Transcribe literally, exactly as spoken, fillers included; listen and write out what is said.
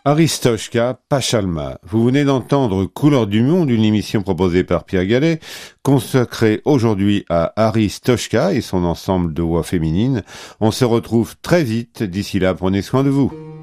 Aristoshka Pachalma. Vous venez d'entendre Couleurs du Monde, une émission proposée par Pierre Gallet, consacrée aujourd'hui à Aristoshka et son ensemble de voix féminines. On se retrouve très vite. D'ici là, prenez soin de vous.